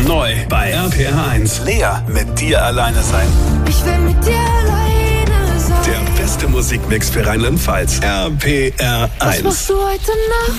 Neu bei RPR 1. Lea, mit dir alleine sein. Ich will mit dir alleine sein. Der beste Musikmix für Rheinland-Pfalz. RPR 1. Was machst du heute Nacht?